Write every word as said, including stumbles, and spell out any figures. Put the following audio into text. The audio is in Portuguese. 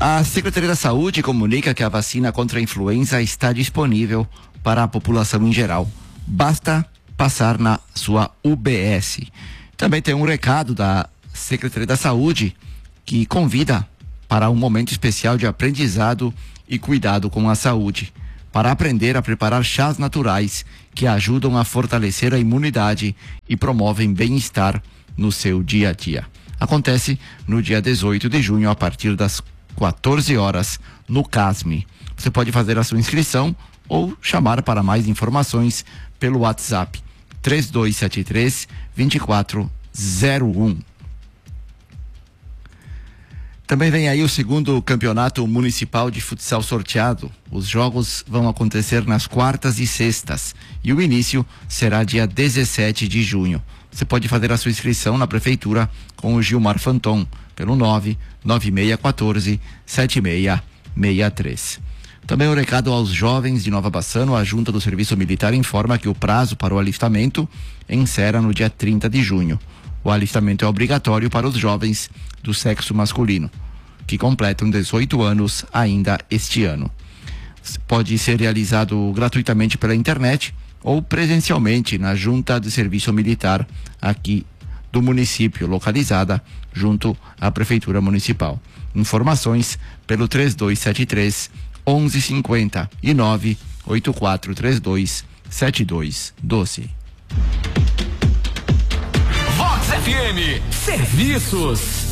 A Secretaria da Saúde comunica que a vacina contra a influenza está disponível para a população em geral. Basta passar na sua U B S. Também tem um recado da Secretaria da Saúde que convida para um momento especial de aprendizado e cuidado com a saúde, para aprender a preparar chás naturais que ajudam a fortalecer a imunidade e promovem bem-estar no seu dia a dia. Acontece no dia dezoito de junho, a partir das quatorze horas, no CASME. Você pode fazer a sua inscrição ou chamar para mais informações pelo WhatsApp três dois sete três, dois quatro zero um. Também vem aí o segundo campeonato municipal de futsal sorteado. Os jogos vão acontecer nas quartas e sextas e o início será dia dezessete de junho. Você pode fazer a sua inscrição na prefeitura com o Gilmar Fanton pelo nove nove seis um quatro sete seis seis três. Também um recado aos jovens de Nova Bassano. A Junta do Serviço Militar informa que o prazo para o alistamento encerra no dia trinta de junho. O alistamento é obrigatório para os jovens do sexo masculino, que completam dezoito anos ainda este ano. Pode ser realizado gratuitamente pela internet ou presencialmente na Junta de Serviço Militar aqui do município, localizada junto à Prefeitura Municipal. Informações pelo três dois sete três, onze cinquenta e nove oito quatro três dois, sete dois doze. Vox F M Serviços.